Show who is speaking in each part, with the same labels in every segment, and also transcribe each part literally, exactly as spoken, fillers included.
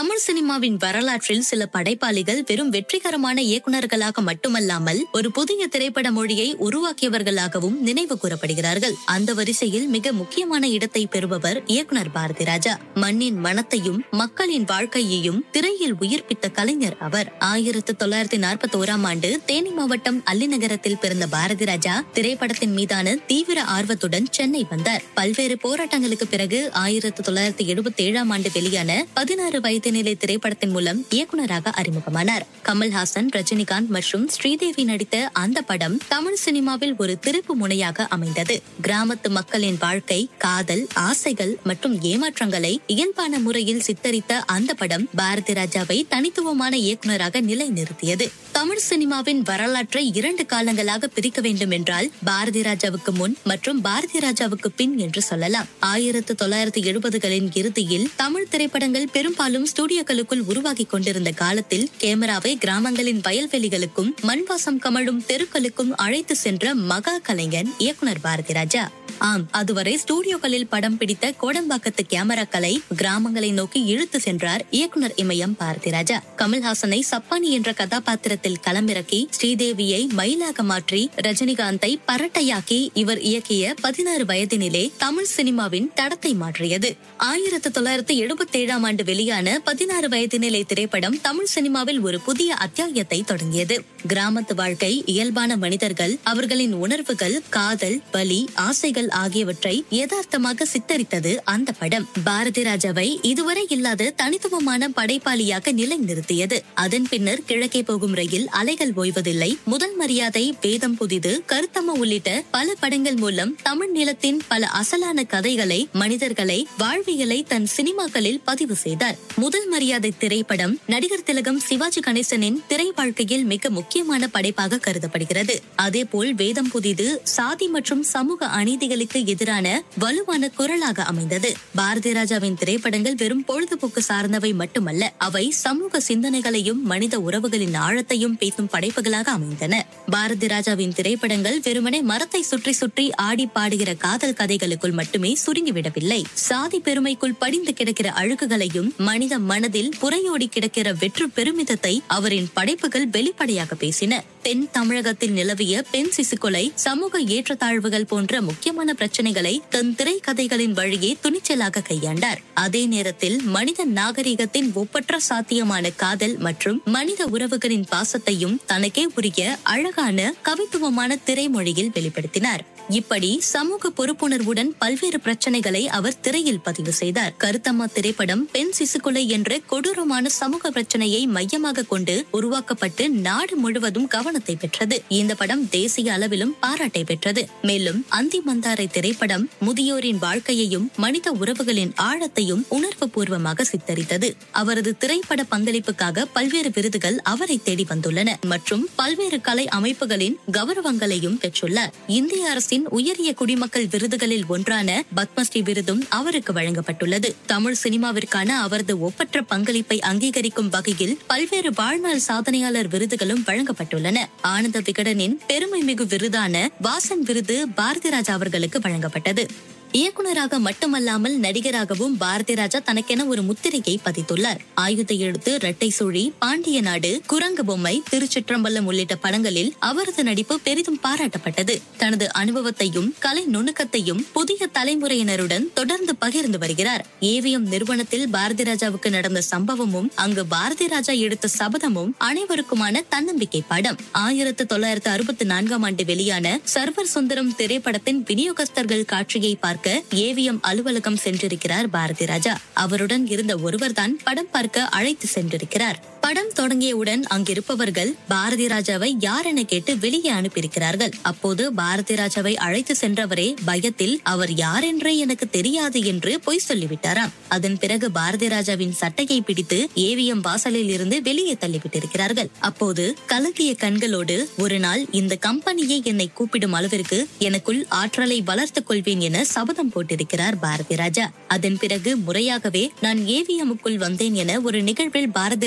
Speaker 1: தமிழ் சினிமாவின் வரலாற்றில் சில படைப்பாளிகள் வெறும் வெற்றிகரமான இயக்குநர்களாக மட்டுமல்லாமல் ஒரு புதிய திரைப்பட மொழியை உருவாக்கியவர்களாகவும் நினைவு கூறப்படுகிறார்கள். அந்த வரிசையில் மிக முக்கியமான இடத்தை பெறுபவர் இயக்குனர் பாரதி ராஜா. மண்ணின் மனத்தையும் மக்களின் வாழ்க்கையையும் திரையில் உயிர்ப்பித்த கலைஞர் அவர். ஆயிரத்து தொள்ளாயிரத்தி நாற்பத்தி ஓராம் ஆண்டு தேனி மாவட்டம் அல்லிநகரத்தில் பிறந்த பாரதி ராஜா திரைப்படத்தின் மீதான தீவிர ஆர்வத்துடன் சென்னை வந்தார். பல்வேறு போராட்டங்களுக்கு பிறகு ஆயிரத்து தொள்ளாயிரத்தி எழுபத்தி ஏழாம் ஆண்டு வெளியான பதினாறு வயது நிலை திரைப்படத்தின் மூலம் இயக்குநராக அறிமுகமானார். கமல்ஹாசன், ரஜினிகாந்த் மற்றும் ஸ்ரீதேவி நடித்த அந்த படம் தமிழ் சினிமாவில் ஒரு திருப்பு முனையாக அமைந்தது. கிராமத்து மக்களின் வாழ்க்கை, காதல், ஆசைகள் மற்றும் ஏமாற்றங்களை இயல்பான முறையில் சித்தரித்த அந்த படம் பாரதி ராஜாவை தனித்துவமான இயக்குநராக நிலைநிறுத்தியது. தமிழ் சினிமாவின் வரலாற்றை இரண்டு காலங்களாக பிரிக்க வேண்டும் என்றால் பாரதி ராஜாவுக்கு முன் மற்றும் பாரதி ராஜாவுக்கு பின் என்று சொல்லலாம். ஆயிரத்து தொள்ளாயிரத்தி எழுபதுகளின் இறுதியில் தமிழ் திரைப்படங்கள் பெரும்பாலும் ஸ்டுடியோக்களுக்குள் உருவாகி கொண்டிருந்த காலத்தில் கேமராவை கிராமங்களின் வயல்வெளிகளுக்கும் மண்வாசம் கமழும் தெருக்களுக்கும் அழைத்து சென்ற மகா கலைஞன் இயக்குனர் பாரதி ராஜா. ஆம், அதுவரை ஸ்டுடியோக்களில் படம் பிடித்த கோடம்பாக்கத்து கேமராக்களை கிராமங்களை நோக்கி இழுத்து சென்றார் இயக்குனர் இமயம் பாரதி ராஜா. கமல்ஹாசனை சப்பானி என்ற கதாபாத்திரத்தில் களமிறக்கி ஸ்ரீதேவியை மயிலாக மாற்றி ரஜினிகாந்தை பரட்டையாக்கி இவர் இயக்கிய பதினாறு வயதினிலே தமிழ் சினிமாவின் தடத்தை மாற்றியது. ஆயிரத்து தொள்ளாயிரத்தி எழுபத்தி ஏழாம் ஆண்டு வெளியான பதினாறு வயதினிலே திரைப்படம் தமிழ் சினிமாவில் ஒரு புதிய அத்தியாயத்தை தொடங்கியது. கிராமத்து வாழ்க்கை, இயல்பான மனிதர்கள், அவர்களின் உணர்வுகள், காதல், வலி, ஆசைகள் ஆகியவற்றை யதார்த்தமாக சித்தரித்தது அந்த படம். பாரதி ராஜாவை இதுவரை இல்லாத தனித்துவமான படைப்பாளியாக நிலைநிறுத்தியது. அதன் பின்னர் கிழக்கே போகும் ரயில், அலைகள் ஓய்வதில்லை, முதல் மரியாதை, வேதம் புதிது, கருத்தம்மா உள்ளிட்ட பல படங்கள் மூலம் தமிழ் நிலத்தின் பல அசலான கதைகளை, மனிதர்களை, வாழ்வியலை தன் சினிமாக்களில் பதிவு செய்தார். முதல் மரியாதை திரைப்படம் நடிகர் திலகம் சிவாஜி கணேசனின் திரை வாழ்க்கையில் மிக முக்கியமான படைப்பாக கருதப்படுகிறது. அதேபோல் வேதம் புதிது சாதி மற்றும் சமூக அநீதிகளுக்கு எதிரான வலுவான குரலாக அமைந்தது. பாரதி ராஜாவின் திரைப்படங்கள் வெறும் பொழுதுபோக்கு சார்ந்தவை மட்டுமல்ல, அவை சமூக சிந்தனைகளையும் மனித உறவுகளின் ஆழத்தையும் பேசும் படைப்புகளாக அமைந்தன. பாரதி ராஜாவின் திரைப்படங்கள் வெறுமனே மரத்தை சுற்றி சுற்றி ஆடி பாடுகிற காதல் கதைகளுக்குள் மட்டுமே சுருங்கிவிடவில்லை. சாதி பெருமைக்குள் படிந்து கிடக்கிற அழுக்குகளையும் மனித மனதில் புறையோடி கிடக்கிற வெற்று பெருமிதத்தை அவரின் படைப்புகள் வெளிப்படையாக பேசின. தென் தமிழகத்தில் நிலவிய பெண் சிசு கொலை, சமூக ஏற்றத்தாழ்வுகள் போன்ற முக்கியமான பிரச்சனைகளை தன் திரை கதைகளின் வழியே துணிச்சலாக கையாண்டார். அதே நேரத்தில் மனித நாகரிகத்தின் ஒப்பற்ற சாத்தியமான காதல் மற்றும் மனித உறவுகளின் பாசத்தையும் தனக்கே உரிய அழகான கவித்துவமான திரைமொழியில் வெளிப்படுத்தினார். இப்படி சமூக பொறுப்புணர்வுடன் பல்வேறு பிரச்சனைகளை அவர் திரையில் பதிவு செய்தார். கருத்தம்மா திரைப்படம் பெண் சிசுகொலை என்ற கொடூரமான சமூக பிரச்சனையை மையமாக கொண்டு உருவாக்கப்பட்டு நாடு முழுவதும் கவனத்தை பெற்றது. இந்த படம் தேசிய அளவிலும் பாராட்டை பெற்றது. மேலும் அந்தி மந்தாரை திரைப்படம் முதியோரின் வாழ்க்கையையும் மனித உறவுகளின் ஆழத்தையும் உணர்வு பூர்வமாக சித்தரித்தது. அவரது திரைப்பட பங்களிப்புக்காக பல்வேறு விருதுகள் அவரை தேடி வந்துள்ளன மற்றும் பல்வேறு கலை அமைப்புகளின் கௌரவங்களையும் பெற்றுள்ளார். இந்திய அரசு உயரிய குடிமக்கள் விருதுகளில் ஒன்றான பத்மஸ்ரீ விருதும் அவருக்கு வழங்கப்பட்டுள்ளது. தமிழ் சினிமாவிற்கான அவரது ஒப்பற்ற பங்களிப்பை அங்கீகரிக்கும் வகையில் பல்வேறு வாழ்நாள் சாதனையாளர் விருதுகளும் வழங்கப்பட்டுள்ளன. ஆனந்த விகடனின் பெருமை மிகு விருதான வாசன் விருது பாரதி ராஜா அவர்களுக்கு வழங்கப்பட்டது. இயக்குநராக மட்டுமல்லாமல் நடிகராகவும் பாரதி ராஜா தனக்கென ஒரு முத்திரையை பதித்துள்ளார். ஆயுத எழுத்து, இரட்டை சுழி, பாண்டிய நாடு, குரங்கு பொம்மை, திருச்சிற்றம்பலம் உள்ளிட்ட படங்களில் அவரது நடிப்பு பெரிதும் பாராட்டப்பட்டது. தனது அனுபவத்தையும் கலை நுணுக்கத்தையும் புதிய தலைமுறையினருடன் தொடர்ந்து பகிர்ந்து வருகிறார். ஏவிஎம் நிறுவனத்தில் பாரதி ராஜாவுக்கு நடந்த சம்பவமும் அங்கு பாரதி ராஜா எடுத்த சபதமும் அனைவருக்குமான தன்னம்பிக்கை பாடம். ஆயிரத்து தொள்ளாயிரத்து அறுபத்தி நான்காம் ஆண்டு வெளியான சர்வர் சுந்தரம் திரைப்படத்தின் விநியோகஸ்தர்கள் காட்சியை பார்க்க ஏவிஎம் அலுவலகம் சென்றிருக்கிறார் பாரதி ராஜா. அவருடன் இருந்த ஒருவர்தான் படம் பார்க்க அழைத்து சென்றிருக்கிறார். படம் தொடங்கியவுடன் அங்கிருப்பவர்கள் பாரதி ராஜாவை யார் என கேட்டு வெளியே அனுப்பியிருக்கிறார்கள். அப்போது பாரதி ராஜாவை அழைத்து சென்றவரே பயத்தில் அவர் யார் என்றே எனக்கு தெரியாது என்று பொய் சொல்லிவிட்டாராம். அதன் பிறகு பாரதி ராஜாவின் சட்டையை பிடித்து ஏவிஎம் வாசலில் இருந்து வெளியே தள்ளிவிட்டிருக்கிறார்கள். அப்போது கலங்கிய கண்களோடு ஒரு நாள் இந்த கம்பெனியை என்னை கூப்பிடும் அளவிற்கு எனக்குள் ஆற்றலை வளர்த்துக் கொள்வேன் என சபதம் போட்டிருக்கிறார் பாரதி ராஜா. அதன் பிறகு முறையாகவே நான் ஏவிஎம்முக்குள் வந்தேன் என ஒரு நிகழ்வில் பாரதி ராஜா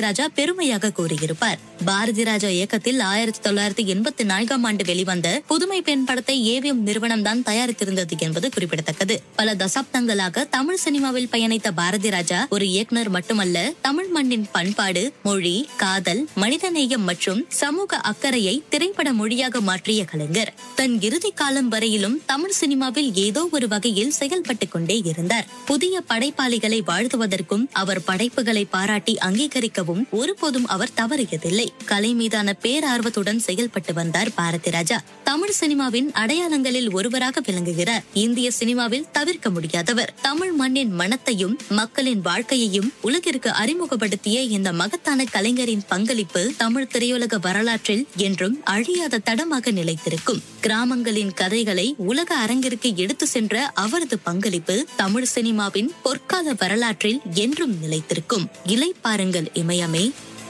Speaker 1: பெருமையாக கூறியிருப்பார். பாரதி ராஜா இயக்கத்தில் ஆயிரத்தி தொள்ளாயிரத்தி எண்பத்தி நான்காம் ஆண்டு வெளிவந்த புதுமை பெண் படத்தை ஏவிஎம் நிறுவனம் தான் தயாரித்திருந்தது என்பது குறிப்பிடத்தக்கது. பல தசாப்தங்களாக தமிழ் சினிமாவில் பயணித்த பாரதி ராஜா ஒரு இயக்குனர் மட்டுமல்ல, தமிழ் மண்ணின் பண்பாடு, மொழி, காதல், மனிதநேயம் மற்றும் சமூக அக்கறையை திரைப்பட மொழியாக மாற்றிய கலைஞர். தன் இறுதி காலம் வரையிலும் தமிழ் சினிமாவில் ஏதோ ஒரு வகையில் செயல்பட்டுக் கொண்டே இருந்தார். புதிய படைப்பாளிகளை வாழ்த்துவதற்கும் அவர் படைப்புகளை பாராட்டி அங்கீகரிக்கவும் ஒருபோதும் அவர் தவறியதில்லை. கலை மீதான பேரார்வத்துடன் செயல்பட்டு வந்தார் பாரதி ராஜா. தமிழ் சினிமாவின் அடையாளங்களில் ஒருவராக விளங்குகிறார். இந்திய சினிமாவில் தவிர்க்க முடியாதவர். தமிழ் மண்ணின் மனத்தையும் மக்களின் வாழ்க்கையையும் உலகிற்கு அறிமுகப்படுத்திய இந்த மகத்தான கலைஞரின் பங்களிப்பு தமிழ் திரையுலக வரலாற்றில் என்றும் அழியாத தடமாக நிலைத்திருக்கும். கிராமங்களின் கதைகளை உலக அரங்கிற்கு எடுத்து சென்ற அவரது பங்களிப்பு தமிழ் சினிமாவின் பொற்கால வரலாற்றில் என்றும் நிலைத்திருக்கும். இலை பாருங்கள் இமயமே.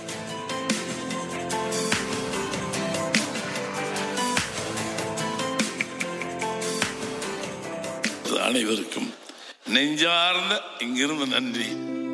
Speaker 2: அனைவருக்கும் நெஞ்சார்ந்த இங்கிருந்து நன்றி.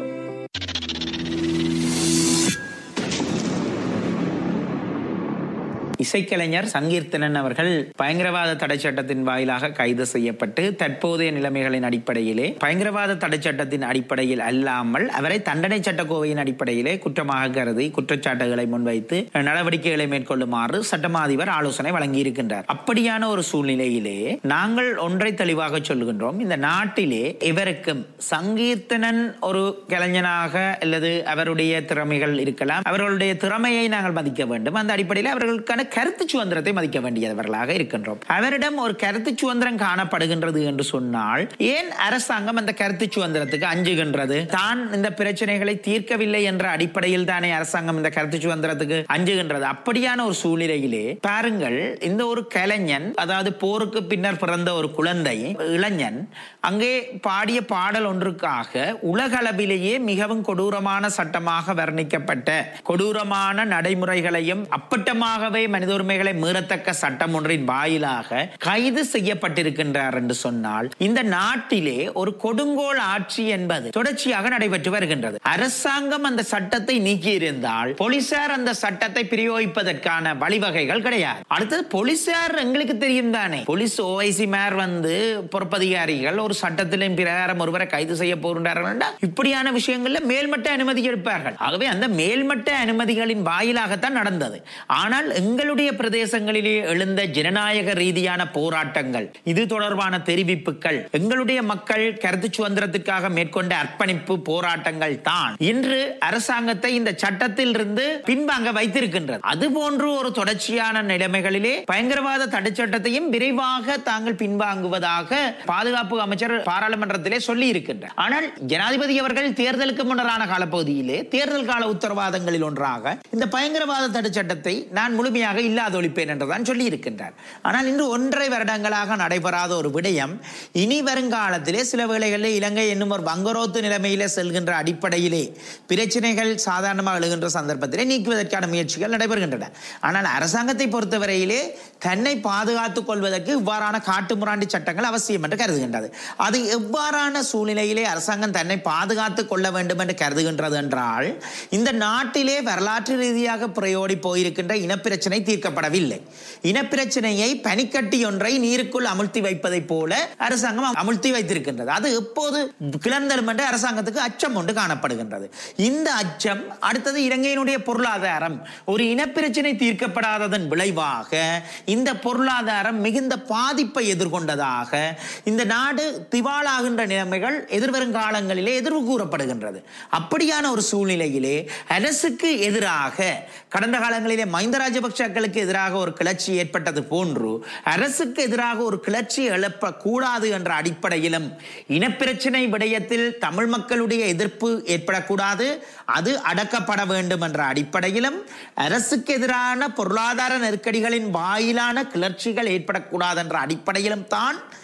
Speaker 3: இசைக்கலைஞர் சங்கீர்த்தனன் அவர்கள் பயங்கரவாத தடை சட்டத்தின் வாயிலாக கைது செய்யப்பட்டு தற்போதைய நிலைமைகளின் அடிப்படையிலே பயங்கரவாத தடை சட்டத்தின் அடிப்படையில் அல்லாமல் அவரை தண்டனை சட்டக்கோவையின் அடிப்படையிலே குற்றமாக கருதி குற்றச்சாட்டுகளை முன்வைத்து நடவடிக்கைகளை மேற்கொள்ளுமாறு சட்டமா அதிபர் ஆலோசனை வழங்கியிருக்கின்றார். அப்படியான ஒரு சூழ்நிலையிலே நாங்கள் ஒன்றை தெளிவாக சொல்கின்றோம். இந்த நாட்டிலே இவருக்கும் சங்கீர்த்தனன் ஒரு கலைஞனாக அல்லது அவருடைய திறமைகள் இருக்கலாம். அவர்களுடைய திறமையை நாங்கள் மதிக்க வேண்டும். அந்த அடிப்படையில் அவர்களுக்கான கருத்து சுதந்திரத்தை மதிக்க வேண்டியவர்களாக இருக்கின்றோம். அவரிடம் ஒரு கருத்து சுதந்திரம் காணப்படுகின்றது என்று சொன்னால் ஏன் அரசாங்கம் அந்த கருத்து சுதந்திரத்துக்கு அஞ்சுகின்றது? தான் இந்த பிரச்சனைகளை தீர்க்கவில்லை என்ற அடிப்படையில் தானே அரசாங்கம் இந்த கருத்து சுதந்திரத்துக்கு அஞ்சுகின்றது. அப்படியான ஒரு சூழ்நிலையிலே பாருங்கள், இந்த ஒரு கலைஞன், அதாவது போருக்கு பின்னர் பிறந்த ஒரு குழந்தை இளைஞன் அங்கே பாடிய பாடல் ஒன்றுக்காக உலகளவிலேயே மிகவும் கொடூரமான சட்டமாக வர்ணிக்கப்பட்ட கொடூரமான நடைமுறைகளையும் அப்பட்டமாகவே மனித உரிமைகளை மீறத்தக்க சட்டம் ஒன்றின் வாயிலாக கைது செய்யப்பட்டிருக்கின்றார் என்று சொன்னால் இந்த நாட்டிலே ஒரு கொடுங்கோல் ஆட்சி என்பது தொடர்ச்சியாக நடைபெற்று வருகின்றது. அரசாங்கம் அந்த சட்டத்தை நீக்கியிருந்தால் போலீசார் அந்த சட்டத்தை பிரயோகிப்பதற்கான வழிவகைகள் கிடையாது. அடுத்தது போலீசார் எங்களுக்கு தெரியும் தானே, போலீஸ் ஓஐசி மேர் வந்து பொறுப்பதிகாரிகள் ஒரு சட்டத்தின் பிரகாரம் ஒருவரை கைது செய்ய போகின்றார்கள். இப்படியான விஷயங்கள்ல மேல்மட்ட அனுமதி எடுப்பார்கள். ஆகவே அந்த மேல்மட்ட அனுமதிகளின் வாயிலாகத்தான் நடந்தது. ஆனால் எங்களுடைய பிரதேசங்களிலே எழுந்த ஜனநாயக ரீதியான போராட்டங்கள், இது தொடர்பான தெரிவிப்புகள், எங்களுடைய மக்கள் கருத்து சுதந்திரத்திற்காக மேற்கொண்ட அர்ப்பணிப்பு போராட்டங்கள் தான் இன்று அரசாங்கத்தை இந்த சட்டத்தில் இருந்து பின்வாங்க வைத்திருக்கின்றது. அதுபோன்று ஒரு தொடர்ச்சியான நிலைமைகளிலே பயங்கரவாத தடை சட்டத்தையும் விரைவாக தாங்கள் பின்வாங்குவதாக பாதுகாப்பு அமைச்சர் பாராளுமன்றத்திலே சொல்லி இருக்கின்றார். ஆனால் ஜனாதிபதி அவர்கள் தேர்தலுக்கு முன்னரான காலப்பகுதியிலே தேர்தல் கால உத்தரவாதங்களில் ஒன்றாக இந்த பயங்கரவாத தடை சட்டத்தை நான் முழுமையாக இல்லாதொழிப்பேன் என்றுதான் சொல்லி இருக்கின்றார். ஆனால் இன்று ஒன்றரை வருடங்களாக நடைபெறாத ஒரு விடயம் இனி வருங்காலத்திலே சில வேளைகளில் இலங்கை என்னும் ஒரு வங்கரோத்து நிலைமையிலே செல்கின்ற அடிப்படையிலே பிரச்சனைகள் சாதாரணமாக எழுகின்ற சந்தர்ப்பத்திலே நீக்குவதற்கான முயற்சிகள் நடைபெறுகின்றன. ஆனால் அரசாங்கத்தை பொறுத்தவரையிலே தன்னை பாதுகாத்துக் கொள்வதற்கு இவ்வாறான காட்டுமுராண்டி சட்டங்கள் அவசியம் என்று கருதுகின்றது. அது எவ்வாறான சூழ்நிலையிலே அரசாங்கம் தன்னை பாதுகாத்துக் கொள்ள வேண்டும் என்று கருதுகின்றது என்றால் இந்த நாட்டிலே வரலாற்று ரீதியாக புரையோடி போயிருக்கின்ற இனப்பிரச்சனை தீர்க்கப்படவில்லை. இனப்பிரச்சனையை பனிக்கட்டி ஒன்றை நீருக்குள் அமுழ்த்தி வைப்பதை போல அரசாங்கம் அமுழ்த்தி வைத்திருக்கின்றது. அது எப்போது கிளர்ந்தலும் என்று அரசாங்கத்துக்கு அச்சம் ஒன்று காணப்படுகின்றது. இந்த அச்சம் அடுத்தது இலங்கையினுடைய பொருளாதாரம் ஒரு இனப்பிரச்சனை தீர்க்கப்படாததன் விளைவாக இந்த பொருளாதாரம் மிகுந்த பாதிப்பை எதிர்கொண்டதாக இந்த நாடு திவாலாகின்ற நிலைமைகள் எதிர்வரும் காலங்களிலே எதிர்வு கூறப்படுகின்றது. அப்படியான ஒரு சூழ்நிலையிலே அரசுக்கு எதிராக கடந்த காலங்களிலே மஹிந்த ராஜபக்சக்களுக்கு எதிராக ஒரு கிளர்ச்சி ஏற்பட்டது போன்று அரசுக்கு எதிராக ஒரு கிளர்ச்சி எழப்பக்கூடாது என்ற அடிப்படையிலும் இனப்பிரச்சனை விடயத்தில் தமிழ் மக்களுடைய எதிர்ப்பு ஏற்படக்கூடாது, அது அடக்கப்பட வேண்டும் என்ற அடிப்படையிலும் அரசுக்கு எதிரான பொருளாதார நெருக்கடிகளின் வாயிலான கிளர்ச்சிகள் ஏற்படக்கூடாது என்ற அடிப்படையிலும் தான்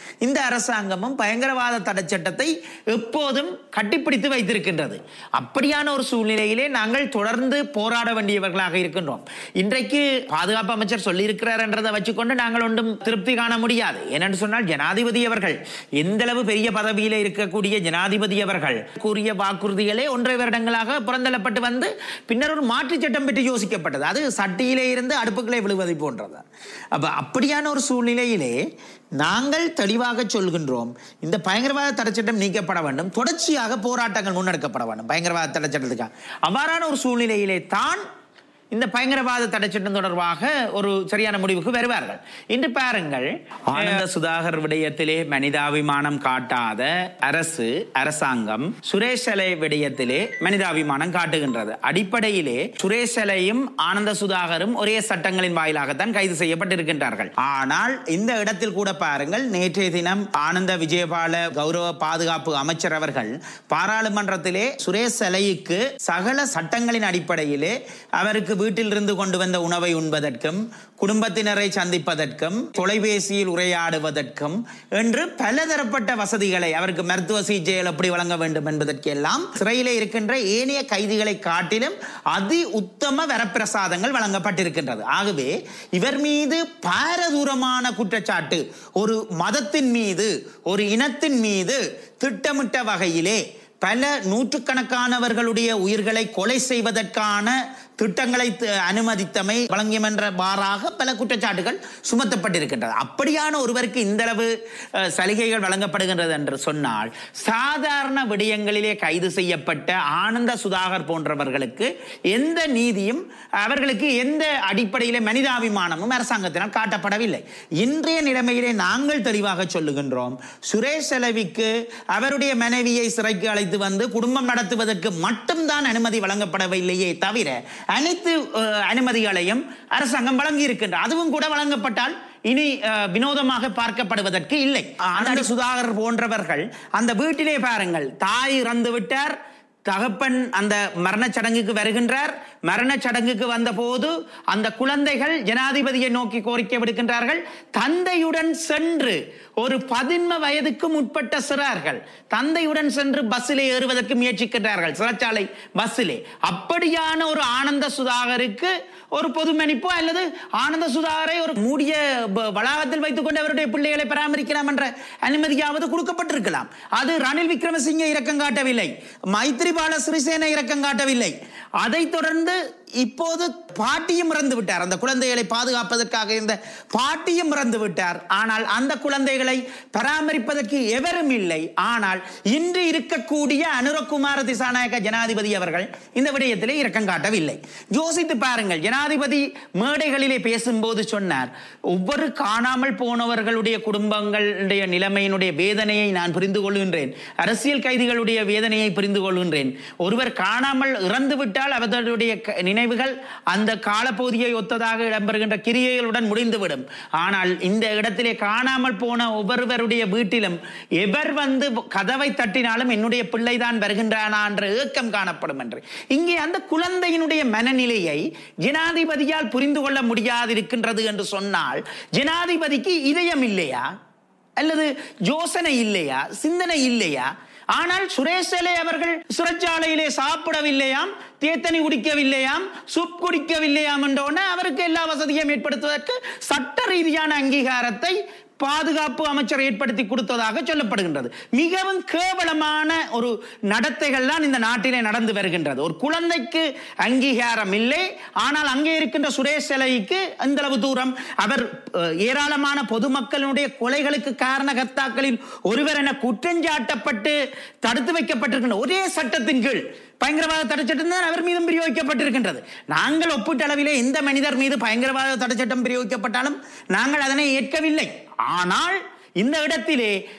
Speaker 3: இந்த அரசாங்கமும் பயங்கரவாத தடை சட்டத்தை எப்போதும் கட்டிப்பிடித்து வைத்திருக்கின்றது. அப்படியான ஒரு சூழ்நிலையிலே நாங்கள் தொடர்ந்து போராட வேண்டியவர்களாக இருக்கின்றோம். இன்றைக்கு பாதுகாப்பு அமைச்சர் சொல்லியிருக்கிறார் என்றதை வச்சுக்கொண்டு நாங்கள் ஒன்றும் திருப்தி காண முடியாது. ஏனென்று சொன்னால் ஜனாதிபதி அவர்கள் எந்த அளவு பெரிய பதவியில இருக்கக்கூடிய ஜனாதிபதி அவர்கள் கூறிய வாக்குறுதிகளே ஒன்றரை வருடங்களாக புறந்தள்ளப்பட்டு வந்து பின்னர் ஒரு மாற்று சட்டம் பற்றி யோசிக்கப்பட்டது. அது சட்டியிலே இருந்து அடுப்புகளே விழுவதை போன்றது. அப்ப அப்படியான ஒரு சூழ்நிலையிலே நாங்கள் தெளிவாக சொல்கின்றோம், இந்த பயங்கரவாத தடை சட்டம் நீக்கப்பட வேண்டும், தொடர்ச்சியாக போராட்டங்கள் முன்னெடுக்கப்பட வேண்டும் பயங்கரவாத தடை சட்டத்துக்காக. அவ்வாறான ஒரு சூழ்நிலையிலே தான் இந்த பயங்கரவாத தடை சட்டம் தொடர்பாக ஒரு சரியான முடிவுக்கு வருவார்கள். இன்று பாருங்கள், ஆனந்த சுதாகர் விடயத்திலே மனிதாபிமானம் காட்டாத அரசு அரசாங்கம் சுரேஷலை விடயத்திலே மனிதாபிமானம் காட்டுகின்றது. அடிப்படையிலே சுரேஷலையும் ஆனந்த சுதாகரும் ஒரே சட்டங்களின் வாயிலாகத்தான் கைது செய்யப்பட்டிருக்கின்றார்கள். ஆனால் இந்த இடத்தில் கூட பாருங்கள், நேற்றைய தினம் ஆனந்த விஜயபால கௌரவ பாதுகாப்பு அமைச்சர் அவர்கள் பாராளுமன்றத்திலே சுரேஷலைக்கு சகல சட்டங்களின் அடிப்படையிலே அவருக்கு வீட்டில் இருந்து கொண்டு வந்த உணவை உண்பதற்கும் குடும்பத்தினரை சந்திப்பதற்கும் தொலைபேசியில் உரையாடுவதற்கும் என்று பலதரப்பட்ட வசதிகளை, அவருக்கு மருத்துவ சிகிச்சைகள் எப்படி வழங்க வேண்டும் என்பதற்கெல்லாம் சிறையிலே இருக்கின்ற ஏனைய கைதிகளை காட்டிலும் அதி உத்தம வரப்பிரசாதங்கள் வழங்கப்பட்டிருக்கின்றது. ஆகவே இவர் மீது பாரதூரமான குற்றச்சாட்டு, ஒரு மதத்தின் மீது ஒரு இனத்தின் மீது திட்டமிட்ட வகையிலே பல நூற்றுக்கணக்கானவர்களுடைய உயிர்களை கொலை செய்வதற்கான திட்டங்களை அனுமதித்தமை வழங்கியம் என்ற வாராக பல குற்றச்சாட்டுகள் சுமத்தப்பட்டிருக்கின்றது. அப்படியான ஒருவருக்கு இந்த அளவு சலுகைகள் வழங்கப்படுகின்றது என்று சொன்னால், சாதாரண விடயங்களிலே கைது செய்யப்பட்ட ஆனந்த சுதாகர் போன்றவர்களுக்கு எந்த நீதியும், அவர்களுக்கு எந்த அடிப்படையிலே மனிதாபிமானமும் அரசாங்கத்தினால் காட்டப்படவில்லை. இன்றைய நிலைமையிலே நாங்கள் தெளிவாக சொல்லுகின்றோம், சுரேஷ் செலவிக்கு அவருடைய மனைவியை சிறைக்கு அழைத்து வந்து குடும்பம் நடத்துவதற்கு மட்டும்தான் அனுமதி வழங்கப்படவில்லையே தவிர அனைத்து அனுமதிகளையும் அரசாங்கம் வழங்கி இருக்கின்றது. அதுவும் கூட வழங்கப்பட்டால் இனி வினோதமாக பார்க்கப்படுவதற்கு இல்லை. ஆனந்த சுதாகர் போன்றவர்கள் அந்த வீட்டிலே பாருங்கள், தாய் இறந்து விட்டார், தகப்பன் அந்த மரண சடங்குக்கு வருகின்றார். மரண சடங்குக்கு வந்த போது அந்த குழந்தைகள் ஜனாதிபதியை நோக்கி கோரிக்கை விடுக்கின்றார்கள். தந்தையுடன் சென்று, ஒரு பதின்ம வயதுக்கு முற்பட்ட சிறார்கள் தந்தையுடன் சென்று பஸ்ஸிலே ஏறுவதற்கு முயற்சிக்கின்றார்கள், சிறைச்சாலை பஸ்ஸிலே. அப்படியான ஒரு ஆனந்த சுதாகருக்கு ஒரு பொது மன்னிப்போ அல்லது ஆனந்த சுதாகரை ஒரு மூடிய வளாகத்தில் வைத்துக் கொண்டு அவருடைய பிள்ளைகளை பராமரிக்கலாம் என்ற அனுமதியாவது கொடுக்கப்பட்டிருக்கலாம். அது ரணில் விக்ரமசிங்கே இரக்கம் காட்டவில்லை, மைத்ரிபால சிறிசேன இரக்கம் காட்டவில்லை. அதைத் தொடர்ந்து இப்போது பாட்டியும் இறந்து விட்டார். அந்த குழந்தைகளை பாதுகாப்பதற்காக இந்த பாட்டியும் இறந்து விட்டார். ஆனால் அந்த குழந்தைகளை பராமரிப்பதற்கு எவரும் இல்லை. ஆனால் இன்று இருக்கக்கூடிய அனுரகுமார திசாநாயக்க ஜனாதிபதி அவர்கள் இந்த விடயத்திலே இரக்கம் காட்டவில்லை. யோசித்து பாருங்கள், ஜனாதிபதி மேடைகளிலே பேசும்போது சொன்னார், ஒவ்வொரு காணாமல் போனவர்களுடைய குடும்பங்களுடைய நிலைமையினுடைய வேதனையை நான் புரிந்து கொள்கின்றேன், அரசியல் கைதிகளுடைய வேதனையை புரிந்து கொள்கின்றேன். ஒருவர் காணாமல் இறந்து விட்டால் அவர்களுடைய நினைவுகள் அந்த காலப்பகுதியை ஒத்ததாக இடம்பெறுகின்ற கிரியைகளுடன் முடிந்துவிடும். ஆனால் இந்த இடத்திலே காணாமல் போன ஒவ்வொருவருடைய வீட்டிலும் எவர் வந்து கதவை தட்டினாலும் என்னுடைய பிள்ளைதான் வருகின்றானா என்ற ஏக்கம் காணப்படும் என்று. இங்கே அந்த குழந்தையினுடைய மனநிலையை ஜனாதிபதியால் புரிந்து கொள்ள முடியாதிருக்கின்றது என்று சொன்னால், ஜனாதிபதிக்கு இதயம் இல்லையா அல்லது யோசனை இல்லையா, சிந்தனை இல்லையா? ஆனால் சுரேஷலை அவர்கள் சிறைச்சாலையிலே சாப்பிடவில்லையாம், தேத்தனி குடிக்கவில்லையாம், சூப் குடிக்கவில்லையாம் என்றோன அவருக்கு எல்லா வசதியும் ஏற்படுத்துவதற்கு சட்ட ரீதியான அங்கீகாரத்தை பாதுகாப்பு அமைச்சர் ஏற்படுத்தி கொடுத்ததாக சொல்லப்படுகின்றது. மிகவும் கேவலமான ஒரு நடத்தைகள் தான் இந்த நாட்டிலே நடந்து வருகின்றது. ஒரு குழந்தைக்கு அங்கீகாரம் இல்லை, ஆனால் அங்கே இருக்கின்ற சுரேஷ் செலைக்கு அந்த அளவு தூரம் அவர் ஏராளமான பொதுமக்களுடைய கொலைகளுக்கு காரணகர்த்தாக்களில் ஒருவர் என குற்றஞ்சாட்டப்பட்டு தடுத்து வைக்கப்பட்டிருக்கின்ற ஒரே சட்டத்தின் கீழ் பயங்கரவாத தடை சட்டம் தான் அவர் மீதும் பிரயோகிக்கப்பட்டிருக்கின்றது. நாங்கள் ஒப்பீட்டு அளவிலே இந்த மனிதர் மீது பயங்கரவாத தடை சட்டம் பிரயோகிக்கப்பட்டாலும் நாங்கள் அதனை ஏற்கவில்லை. ஆனால் இந்த இடத்திலே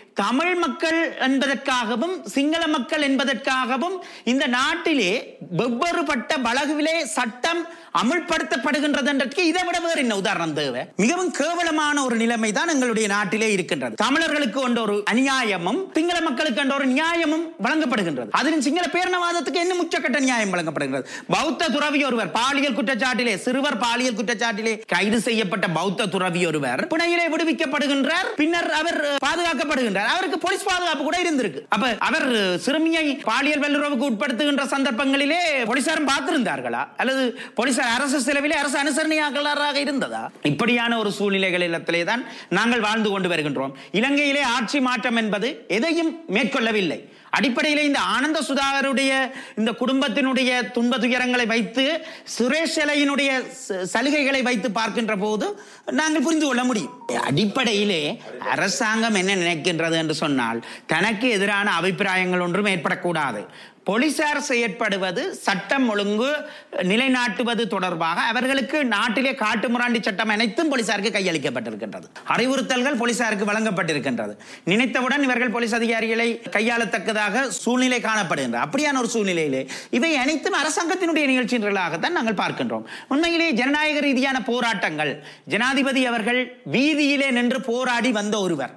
Speaker 3: தமிழ் மக்கள் என்பதற்காகவும் சிங்கள மக்கள் என்பதற்காகவும் இந்த நாட்டிலே வெவ்வேறுபட்ட பலகுவிலே சட்டம் அமுல்படுத்தப்படுகின்றது என்றதுக்கு இதை விட வேறு என்ன உதாரணம் தேவை? மிகவும் கேவலமான ஒரு நிலைமை தான் எங்களுடைய நாட்டிலே இருக்கின்றது. தமிழர்களுக்கு கொண்ட ஒரு அநியாயமும் சிங்கள மக்களுக்கு கொண்ட ஒரு நியாயமும் வழங்கப்படுகின்றது. அதிலும் சிங்கள பேரணவாதத்துக்கு என்ன உச்சக்கட்ட நியாயம் வழங்கப்படுகிறது? பௌத்த துறவி ஒருவர் பாலியல் குற்றச்சாட்டிலே சிறுவர் பாலியல் குற்றச்சாட்டிலே கைது செய்யப்பட்ட பௌத்த துறவி ஒருவர் பிணையிலே விடுவிக்கப்படுகின்றார். பின்னர் அவர் பாதுகாக்கப்படுகின்றார். அவருக்கு போலீஸ் பாதுகாப்பு கூட இருந்திருக்கு. அப்ப அவர் சிறுமியை பாலியல் வல்லுறவுக்கு உட்படுத்துகின்ற சந்தர்ப்பங்களிலே போலீசாரும் பார்த்திருந்தார்களா? அல்லது போலீசார் அரசு செலவிலே அரசு அனுசரணையாளராக இருந்ததா? இப்படியான ஒரு சூழ்நிலைகளிலே தான் நாங்கள் வாழ்ந்து கொண்டு வருகின்றோம். இலங்கையிலே ஆட்சி மாற்றம் என்பது எதையும் மேற்கொள்ளவில்லை. அடிப்படையிலே இந்த ஆனந்த சுதாகருடைய இந்த குடும்பத்தினுடைய துன்ப துயரங்களை வைத்து சுரேஷ் செலையினுடைய சலுகைகளை வைத்து பார்க்கின்ற போது நாங்கள் புரிந்து கொள்ள முடியும். அடிப்படையிலே அரசாங்கம் என்ன நினைக்கின்றது என்று சொன்னால் தனக்கு எதிரான அபிப்பிராயங்கள் ஒன்றும் ஏற்படக்கூடாது. போலீசார் செயற்படுவது சட்டம் ஒழுங்கு நிலைநாட்டுவது தொடர்பாக அவர்களுக்கு நாட்டிலே காட்டு முராண்டி சட்டம் அனைத்தும் போலீசாருக்கு கையளிக்கப்பட்டிருக்கின்றது. அறிவுறுத்தல்கள் போலீசாருக்கு வழங்கப்பட்டிருக்கின்றது. நினைத்தவுடன் இவர்கள் போலீஸ் அதிகாரிகளை கையாளத்தக்கதாக சூழ்நிலை காணப்படுகின்றது. அப்படியான ஒரு சூழ்நிலையிலே இவை அனைத்தும் அரசாங்கத்தினுடைய நிகழ்ச்சிகளாகத்தான் நாங்கள் பார்க்கின்றோம். உண்மையிலே ஜனநாயக ரீதியான போராட்டங்கள், ஜனாதிபதி அவர்கள் வீதியிலே நின்று போராடி வந்த ஒருவர்,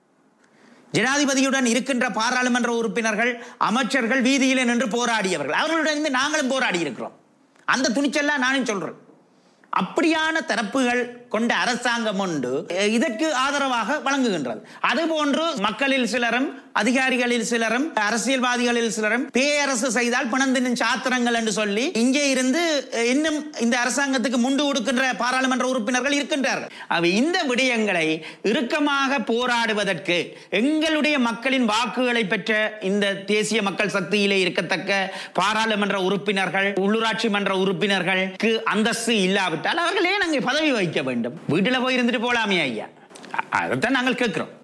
Speaker 3: ஜனாதிபதியுடன் இருக்கின்ற பாராளுமன்ற உறுப்பினர்கள் அமைச்சர்கள் வீதியிலே நின்று போராடியவர்கள், அவர்களுடன் நாங்களும் போராடி இருக்கிறோம். அந்த துணிச்சல்லாம் நானும் சொல்றேன். அப்படியான தரப்புகள் கொண்ட அரசாங்கம் ஒன்று இதற்கு ஆதரவாக வழங்குகின்றது. அதுபோன்று மக்களில் சிலரும் அதிகாரிகளில் சிலரும் அரசியல்வாதிகளில் சிலரும் பேரரசு செய்தால் பிணந்தின் சாத்திரங்கள் என்று சொல்லி இங்கே இருந்து இன்னும் இந்த அரசாங்கத்துக்கு முண்டு கொடுக்கின்ற பாராளுமன்ற உறுப்பினர்கள் இருக்கின்றார்கள். அவை இந்த விடயங்களை இறுக்கமாக போராடுவதற்கு எங்களுடைய மக்களின் வாக்குகளை பெற்ற இந்த தேசிய மக்கள் சக்தியிலே இருக்கத்தக்க பாராளுமன்ற உறுப்பினர்கள், உள்ளூராட்சி மன்ற உறுப்பினர்களுக்கு அந்தஸ்து இல்லாவிட்டால் அவர்களே நாங்கள் பதவி வகிக்க வேண்டும். வீட்டில் போய் இருந்துட்டு போலாமே ஐயா, அதைத்தான் நாங்கள் கேட்கிறோம்.